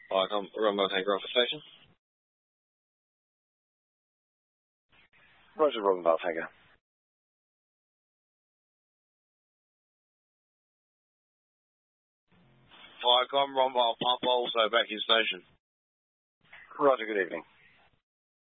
Viacom, Romeo Tango Alpha Station. Roger, Romeo Tango. Viacom, Romeo Papa, also back in station. Roger, good evening.